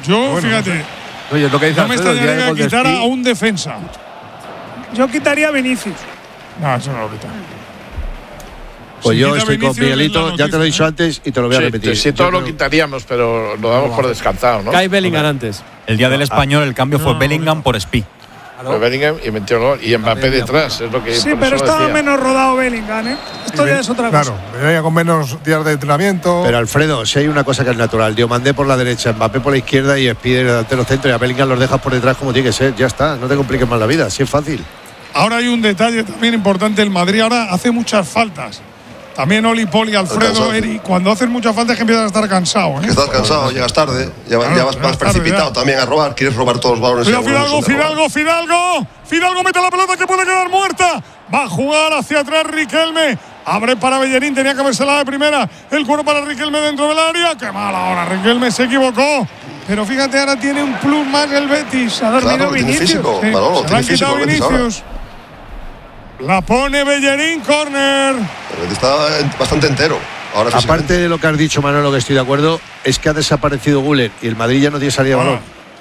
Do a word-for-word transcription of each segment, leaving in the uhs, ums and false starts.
Yo, bueno, fíjate, Oye, lo que dice no me Alfredo, extrañaría que de quitara Speed. a un defensa. Yo quitaría a Vinicius. No, eso no lo quita. Pues Si yo quita estoy con Vinicius, Miguelito, es la ya te lo he dicho noticia, antes y te lo voy a Sí, repetir. sí, todo Yo lo creo- quitaríamos, pero lo damos por descartado, ¿no? Kai Bellingham antes. El día del español el cambio fue No, Bellingham por Spi. Fue Bellingham y metió el gol. Y Mbappé detrás, es lo que Sí, por pero eso estaba decía. menos rodado Bellingham, ¿eh? Esto ya es otra Claro, cosa. venía con menos días de entrenamiento. Pero Alfredo, si hay una cosa que es natural, Diomandé por la derecha, Mbappé por la izquierda y Spider delantero centro y a Bellingham los dejas por detrás como tiene que ser. Ya está, no te compliques más la vida, así es fácil. Ahora hay un detalle también importante. El Madrid ahora hace muchas faltas. También Oli, Poli, Alfredo, cansado. Eri. Cuando hacen muchas faltas es que empiezas a estar cansado. Que ¿eh? estás cansado, llegas tarde, ya, Claro, ya vas llegas más tarde, precipitado ya. también a robar, quieres robar todos los balones. Cuidado, y algunos Fidalgo, son de robar. Fidalgo, Fidalgo. Fidalgo mete la pelota que puede quedar muerta. Va a jugar hacia atrás Riquelme. Abre para Bellerín, tenía que haberse la de primera. El cuero para Riquelme dentro del área. Qué mal ahora, Riquelme se equivocó. Pero fíjate, ahora tiene un plus más el Betis. Se ha dormido Claro, tiene Vinicius. físico, Sí, Manolo, se la tiene han físico quitado el Betis ahora. Vinicius. La pone Bellerín, córner. El Betis está eh, bastante entero. Ahora Aparte físicamente. de lo que has dicho, Manolo, que estoy de acuerdo, es que ha desaparecido Güler y el Madrid ya no tiene salida de Ah. balón.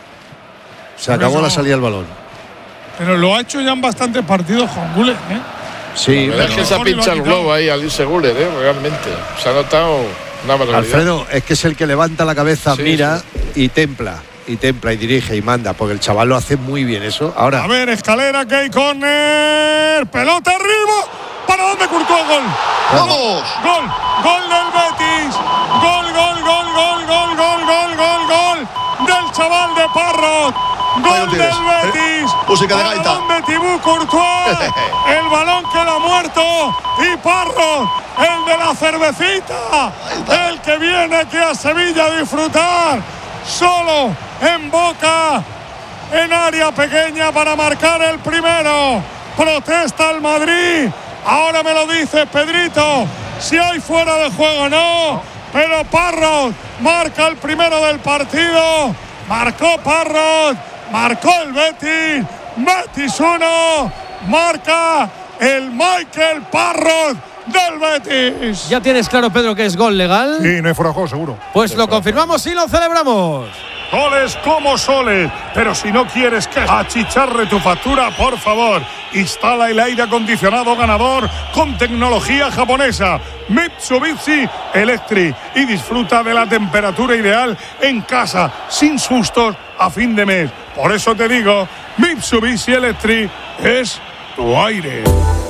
Se Por acabó eso- la salida del balón. Pero lo ha hecho ya en bastantes partidos con Güler, ¿eh? Sí, La verdad es que se ha Mejor y lo ha pinchado el quitado. globo ahí al irse Guller, ¿eh? Realmente. Se ha notado una barbaridad. Alfredo, es que es el que levanta la cabeza, Sí, mira sí. y templa. Y templa y dirige y manda, porque el chaval lo hace muy bien eso. Ahora, A ver, escalera, que hay córner. Pelota arriba. ¿Para dónde Courtois? Gol. ¡Vamos! Gol. Gol del Betis. Gol, gol, gol, gol, gol, gol, gol, gol, gol. Del chaval de Parrot. Ahí Gol lo del tienes. Betis. Eh, música de gaita. Balón de Thibaut Courtois. El balón queda muerto. Y Parrot, el de la cervecita. está. El que viene aquí a Sevilla a disfrutar. Solo en Boca. En área pequeña para marcar el primero. Protesta el Madrid. Ahora me lo dice Pedrito. Si hay fuera de juego, no. Pero Parrot marca el primero del partido. Marcó Parrot. Marcó el Betis. Betis uno. Marca el Michael Parrot del Betis. ¿Ya tienes claro, Pedro, que es gol legal? Sí, no hay fuera de juego, seguro. Pues lo confirmamos y lo celebramos. Goles como soles, pero si no quieres que achicharre tu factura, por favor, instala el aire acondicionado ganador con tecnología japonesa Mitsubishi Electric y disfruta de la temperatura ideal en casa, sin sustos a fin de mes. Por eso te digo, Mitsubishi Electric es tu aire.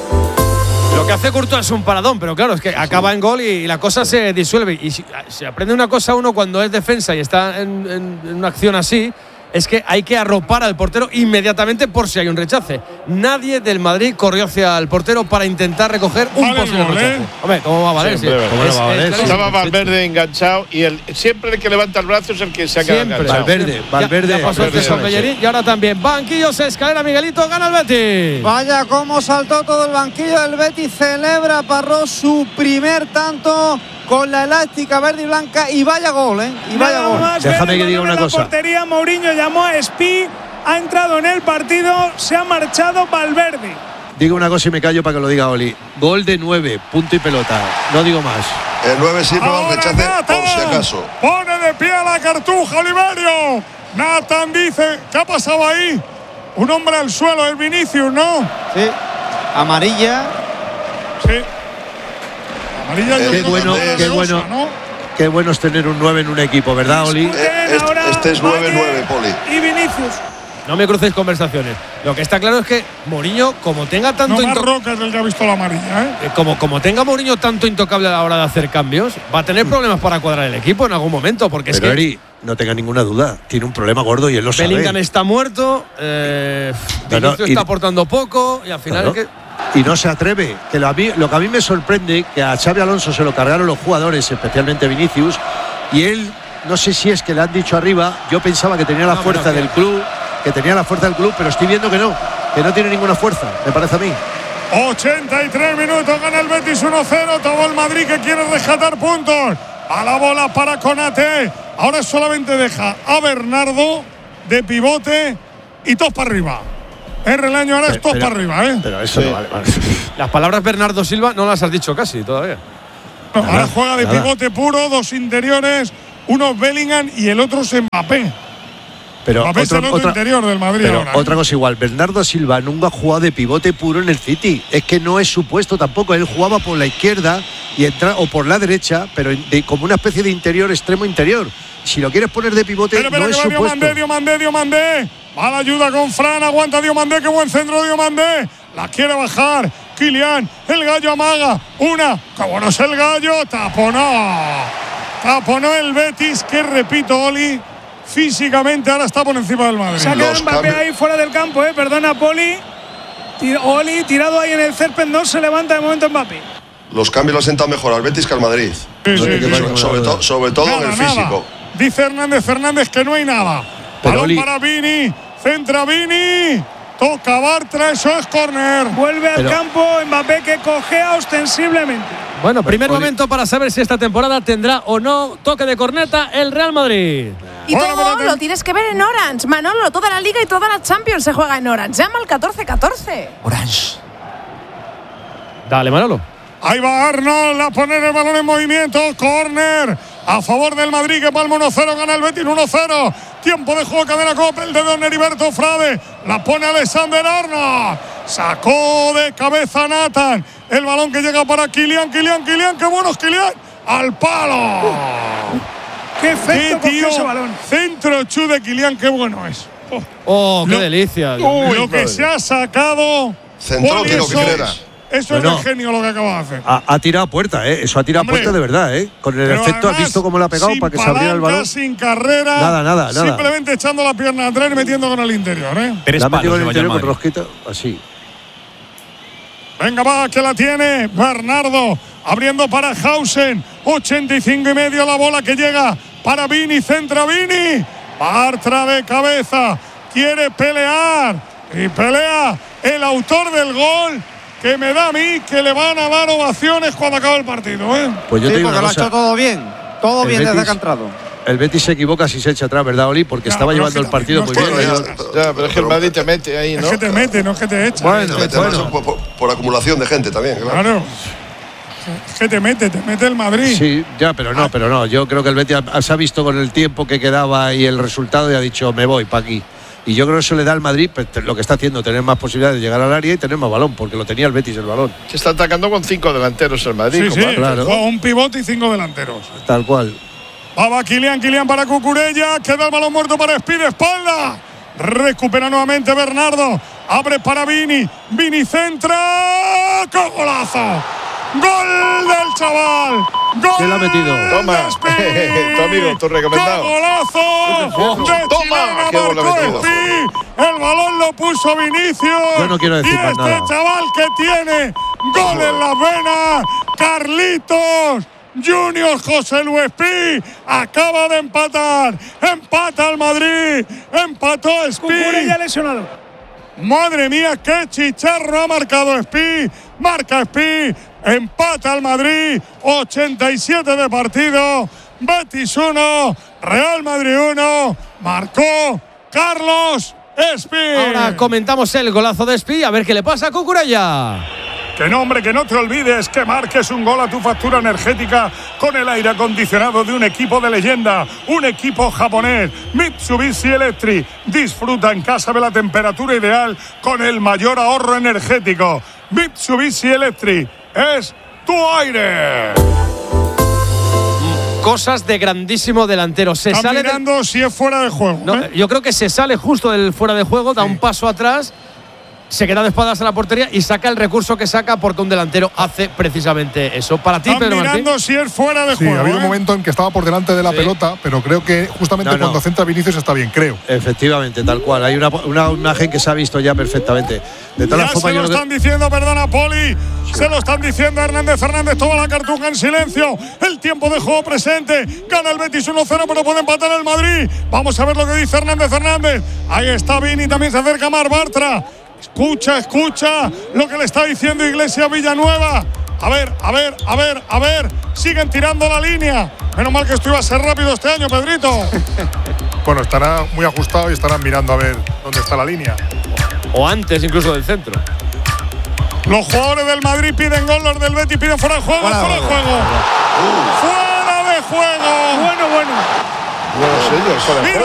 Lo que hace Courtois es un paradón, pero claro, es que acaba en gol y la cosa se disuelve. Y si, se aprende una cosa uno cuando es defensa y está en, en- en una acción así, es que hay que arropar al portero inmediatamente por si hay un rechace. Nadie del Madrid corrió hacia el portero para intentar recoger un Vale el posible gol, rechace. ¿eh? Hombre, ¿cómo va a valer? Sí, hombre, Sí, ¿cómo no va a valer? clarísimo. Estaba Valverde enganchado y el, siempre el que levanta el brazo es el que se ha quedado Siempre. enganchado. Valverde, Ya- Valverde. Ya, pasó Valverde, este con sí. Bellerín y ahora también. Banquillos, escalera, Miguelito, gana el Betis. Vaya cómo saltó todo el banquillo del Betis, celebra Parrot su primer tanto con la elástica verde y blanca y vaya gol, ¿eh? Y vaya Nada gol. más Déjame ver el que diga balón una en la cosa. portería, Mourinho llamó a Spi, ha entrado en el partido, se ha marchado Valverde. digo una cosa y me callo para que lo diga Oli. Gol de nueve, punto y pelota. No digo más. El nueve sirve al Ahora rechace Nathan por si acaso. pone de pie a la cartuja Oliverio. Nathan dice, ¿qué ha pasado ahí? Un hombre al suelo, el Vinicius, ¿no? Sí. Amarilla. Sí. Amarilla yo Qué creo que bueno, es qué dolorosa, bueno. ¿no? Qué bueno es tener un nueve en un equipo, ¿verdad, Oli? Eh, este- Ahora este es Valle nueve nueve, Poli. Y Vinicius. No me crucéis conversaciones. Lo que está claro es que Mourinho, como tenga tanto No más into- Roca es el que ha visto la amarilla, ¿eh? eh, como, como tenga Mourinho tanto intocable a la hora de hacer cambios, va a tener problemas para cuadrar el equipo en algún momento, porque es Pero que Eri, no tenga ninguna duda. Tiene un problema gordo y él lo sabe. Bellingham está muerto, eh, No, no, Vinicius y- está aportando poco y al final Claro. es que Y no se atreve. Que lo, a mí, lo que a mí me sorprende, que a Xabi Alonso se lo cargaron los jugadores, especialmente Vinicius, y él, no sé si es que le han dicho arriba, yo pensaba que tenía la No, fuerza pero que- del club, que tenía la fuerza del club, pero estoy viendo que no, que no tiene ninguna fuerza, me parece a mí. ochenta y tres minutos, gana el Betis uno cero. Todo el Madrid que quiere rescatar puntos. A la bola para Konate. Ahora solamente deja a Bernardo de pivote y todos para arriba. El Relaño ahora es todos Pero- para arriba, ¿eh? Pero eso no vale. vale. las palabras Bernardo Silva no las has dicho casi todavía. No, ahora juega de nada. pivote puro, dos interiores, uno Bellingham y el otro es Mbappé. Pero Mbappé otra, es el otro otra, interior del Madrid pero ahora. otra cosa igual, Bernardo Silva nunca ha jugado de pivote puro en el City. Es que no es su puesto tampoco. Él jugaba por la izquierda y entra, o por la derecha, pero de, como una especie de interior, extremo interior. Si lo quieres poner de pivote, Pero, pero no que es va su Diomandé, puesto. Diomandé, Diomandé. Va la ayuda con Fran, aguanta Diomandé, qué buen centro Diomandé. La quiere bajar Kylian, el gallo amaga. Una, qué bueno es el gallo, taponó. Taponó el Betis, que repito, Oli, físicamente ahora está por encima del Madrid. Se ha quedado Los Mbappé cambios. ahí fuera del campo, eh. Perdona, Poli. Tira- Oli tirado ahí en el césped, no se levanta de momento Mbappé. Los cambios lo han sentado mejor al Betis que al Madrid. Sí, sí, sobre, sí, sobre- sí. sobre to- sobre todo Nada, en el nada. físico. Dice Hernández Fernández que no hay nada. Pero, Balón Oli- para Vini, centra Vini. Toca Bartra, eso es córner. Vuelve al Pero- campo Mbappé, que cojea ostensiblemente. Bueno, primer Oli- momento para saber si esta temporada tendrá o no toque de corneta el Real Madrid. Y Bueno, todo pero- lo tienes que ver en Orange. Manolo, toda la Liga y toda la Champions se juega en Orange. Llama al catorce catorce. Orange. Dale, Manolo. Ahí va Arnold a poner el balón en movimiento. Córner a favor del Madrid, que palma uno cero, gana el Betis uno cero. Tiempo de juego, cadena Copa, de Don Heriberto Frade. La pone Alexander Arnold. Sacó de cabeza Nathan. El balón que llega para Kylian, Kylian, Kylian. ¡Qué bueno es Kylian! ¡Al palo! Qué ¡Qué efecto cogió tío! ese balón. Centro chu de Kylian, qué bueno es. Oh, Oh, qué Lo- delicia. lo que madre. se ha sacado. Centró Poli, que lo que eso- quiera. Eso es Bueno. de genio lo que acaba de hacer. Ha, ha tirado a puerta, ¿eh? Eso ha tirado Hombre. a puerta de verdad, ¿eh? Con el Pero efecto, ¿has además, visto cómo le ha pegado sin para que se abriera el palanca, balón? sin carrera. Nada, nada, nada. Simplemente echando la pierna atrás y metiendo con el interior, ¿eh? Tres La ha metido palos en le el vaya al interior con Madrid. rosquita, así. Venga, va, que la tiene Bernardo. Abriendo para Hausen. ochenta y cinco y medio la bola que llega para Vini. Centra Vini. Bartra de cabeza. Quiere pelear. Y pelea el autor del gol. Que me da a mí que le van a dar ovaciones cuando acabe el partido, ¿eh? Pues yo Sí, te digo porque una lo ha cosa. hecho todo bien. Todo El bien desde Betis- que ha entrado. El Betis se equivoca si se echa atrás, ¿verdad, Oli? Porque Ya, estaba pero llevando es el que partido no muy es que bien. Bueno, no ya- es- Ya, pero es que el Madrid te mete ahí, ¿no? Es que te mete, no es que te echa. Bueno, Mete bueno. más por, por- por acumulación de gente también, claro. Claro. Es que te mete, te mete el Madrid. Sí, ya, pero no, pero no. Yo creo que el Betis ha- se ha visto con el tiempo que quedaba y el resultado y ha dicho, me voy para aquí. Y yo creo que eso le da al Madrid pues, te- lo que está haciendo, tener más posibilidades de llegar al área y tener más balón, porque lo tenía el Betis el balón. Se está atacando con cinco delanteros el Madrid. Sí, sí, compadre. claro. juega un pivote y cinco delanteros. Tal cual. Va, va Kylian, Kylian para Cucurella. Queda el balón muerto para Speed, espalda. Recupera nuevamente Bernardo. Abre para Vini. Vini centra. ¡Qué golazo! ¡Gol del chaval! ¡Gol! ¿Quién lo ha metido? Toma. de Speed! Tu amigo, tu recomendado. ¡Qué golazo! De Toma, chilena qué gol ha marcó metido. Speed. El balón lo puso Vinicius. Yo no quiero decir y más este nada. chaval que tiene gol en las venas. Carlitos Junior José Luis Pi acaba de empatar. Empata el Madrid. Empató Cucurella Pi. lesionado. Madre mía, qué chicharro ha marcado Pi. Marca Pi. Empata el Madrid. ochenta y siete de partido. Betis uno. Real Madrid uno. Marcó Carlos Espi. Ahora comentamos el golazo de Espi, a ver qué le pasa a Cucurella. Que no, hombre, que no te olvides que marques un gol a tu factura energética con el aire acondicionado de un equipo de leyenda, un equipo japonés, Mitsubishi Electric. Disfruta en casa de la temperatura ideal con el mayor ahorro energético. Mitsubishi Electric es tu aire. Cosas de grandísimo delantero. Se Está sale del- mirando si es fuera de juego. No, ¿eh? yo creo que se sale justo del fuera de juego, da un paso atrás, se queda de espaldas a la portería y saca el recurso que saca porque un delantero hace precisamente eso. Para ti, Está Pedro Martín. mirando si es fuera de Sí, juego. ha habido ¿eh? un momento en que estaba por delante de la Sí. pelota, pero creo que justamente No, no. cuando centra Vinicius está bien, creo. Efectivamente, tal cual. Hay una, una imagen que se ha visto ya perfectamente. De todas Ya las formas, se yo lo creo que- están diciendo, perdona, Poli. Se lo están diciendo Hernández Fernández. Toma la cartuja en silencio. El tiempo de juego presente. Gana el Betis uno cero, pero puede empatar el Madrid. Vamos a ver lo que dice Hernández Fernández. Ahí está Vini, también se acerca Mar Bartra. Escucha, escucha lo que le está diciendo Iglesias Villanueva. A ver, a ver, a ver, a ver. Siguen tirando la línea. Menos mal que esto iba a ser rápido este año, Pedrito. Bueno, estará muy ajustado y estarán mirando a ver dónde está la línea. O antes incluso del centro. Los jugadores del Madrid piden gol, los del Betis piden fuera de juego. Fuera, de juego. Fuera de juego. Bueno, bueno. No sé yo, fuera de Mira